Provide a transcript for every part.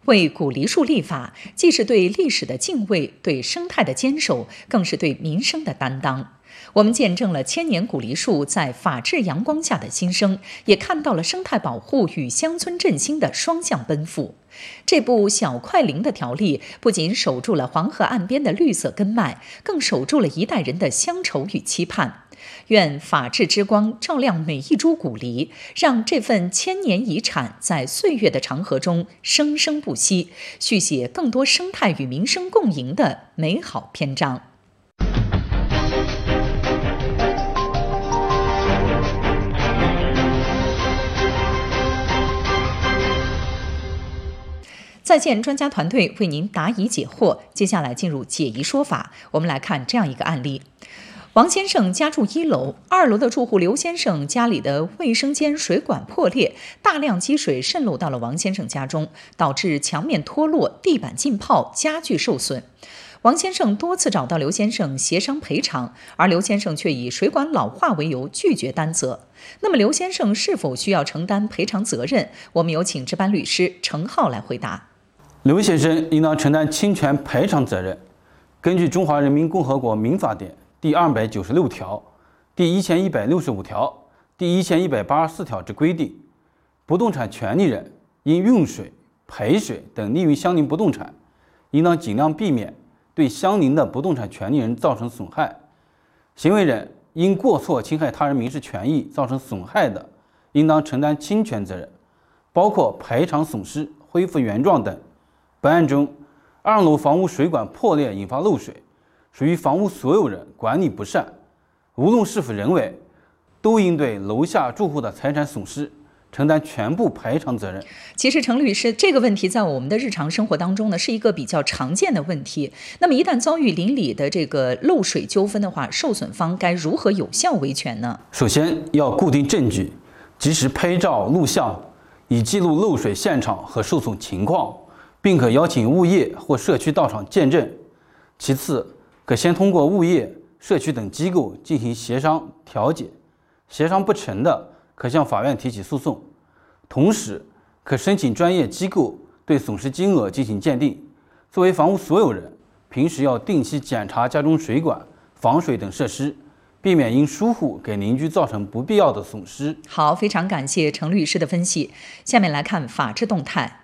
为古梨树立法，既是对历史的敬畏，对生态的坚守，更是对民生的担当。我们见证了千年古梨树在法治阳光下的新生，也看到了生态保护与乡村振兴的双向奔赴。这部小快灵的条例不仅守住了黄河岸边的绿色根脉，更守住了一代人的乡愁与期盼。愿法治之光照亮每一株古梨，让这份千年遗产在岁月的长河中生生不息，续写更多生态与民生共赢的美好篇章。在线专家团队为您答疑解惑，接下来进入解疑说法。我们来看这样一个案例。王先生家住1楼，2楼的住户刘先生家里的卫生间水管破裂，大量积水渗漏到了王先生家中，导致墙面脱落、地板浸泡、家具受损。王先生多次找到刘先生协商赔偿，而刘先生却以水管老化为由拒绝担责。那么刘先生是否需要承担赔偿责任？我们有请值班律师程浩来回答。 刘先生应当承担侵权赔偿责任。根据《中华人民共和国民法典》第296条、第1165条、第1184条之规定，不动产权利人因用水、赔水等利于相邻不动产，应当尽量避免对相邻的不动产权利人造成损害。行为人因过错侵害他人民事权益造成损害的，应当承担侵权责任，包括赔偿损失、恢复原状等。本案中，2楼房屋水管破裂引发漏水，属于房屋所有人管理不善，无论是否人为，都应对楼下住户的财产损失承担全部赔偿责任。 其实程律师，这个问题在我们的日常生活当中呢，是一个比较常见的问题。那么一旦遭遇邻里的这个漏水纠纷的话，受损方该如何有效维权呢？ 首先要固定证据，及时拍照录像，以记录漏水现场和受损情况，并可邀请物业或社区到场见证。其次，可先通过物业、社区等机构进行协商调解，协商不成的，可向法院提起诉讼。同时，可申请专业机构对损失金额进行鉴定。作为房屋所有人，平时要定期检查家中水管、防水等设施，避免因疏忽给邻居造成不必要的损失。 好，非常感谢程律师的分析。下面来看法治动态。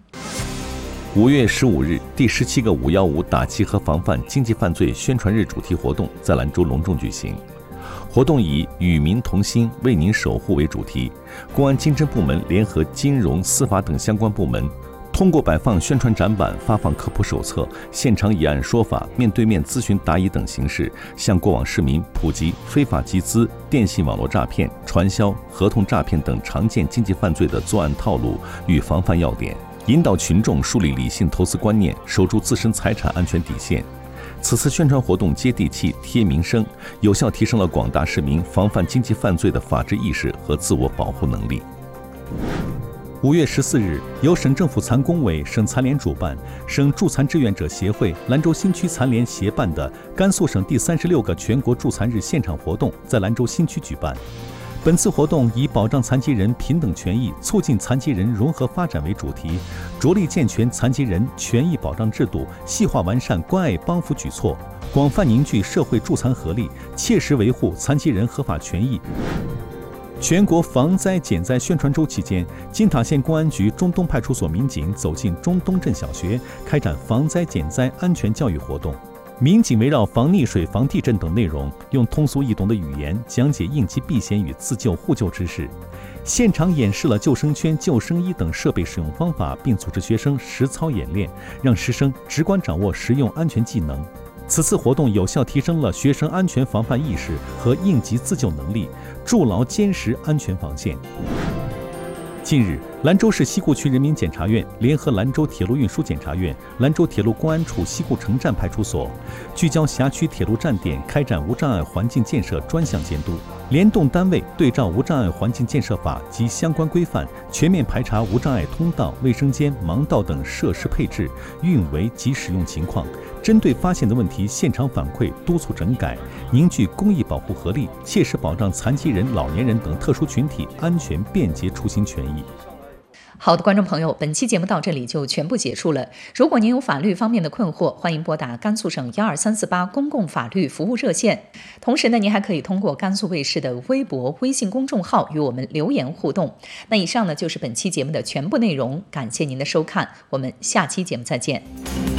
5月15日，第17个515打击和防范经济犯罪宣传日主题活动在兰州隆重举行。活动以“与民同心，为您守护”为主题，公安经侦部门联合金融、司法等相关部门，通过摆放宣传展板、发放科普手册、现场以案说法、面对面咨询答疑等形式，向过往市民普及非法集资、电信网络诈骗、传销、合同诈骗等常见经济犯罪的作案套路与防范要点，引导群众树立理性投资观念，守住自身财产安全底线。此次宣传活动接地气、贴民生，有效提升了广大市民防范经济犯罪的法治意识和自我保护能力。5月14日，由省政府残工委、省残联主办，省助残志愿者协会、兰州新区残联协办的甘肃省第36个全国助残日现场活动在兰州新区举办。本次活动以保障残疾人平等权益、促进残疾人融合发展为主题，着力健全残疾人权益保障制度，细化完善关爱帮扶举措，广泛凝聚社会助残合力，切实维护残疾人合法权益。全国防灾减灾宣传周期间，金塔县公安局中东派出所民警走进中东镇小学，开展防灾减灾安全教育活动。民警围绕防溺水、防地震等内容，用通俗易懂的语言讲解应急避险与自救互救知识，现场演示了救生圈、救生衣等设备使用方法，并组织学生实操演练，让师生直观掌握实用安全技能。此次活动有效提升了学生安全防范意识和应急自救能力，筑牢坚实安全防线。近日，兰州市西固区人民检察院联合兰州铁路运输检察院、兰州铁路公安处西固城站派出所，聚焦辖区铁路站点开展无障碍环境建设专项监督，联动单位对照无障碍环境建设法及相关规范，全面排查无障碍通道、卫生间、盲道等设施配置、运维及使用情况，针对发现的问题现场反馈，督促整改，凝聚公益保护合力，切实保障残疾人、老年人等特殊群体安全便捷出行权益。 好的，观众朋友，本期节目到这里就全部结束了。如果您有法律方面的困惑，欢迎拨打甘肃省12348公共法律服务热线。同时呢，您还可以通过甘肃卫视的微博、微信公众号与我们留言互动。那以上呢就是本期节目的全部内容，感谢您的收看，我们下期节目再见。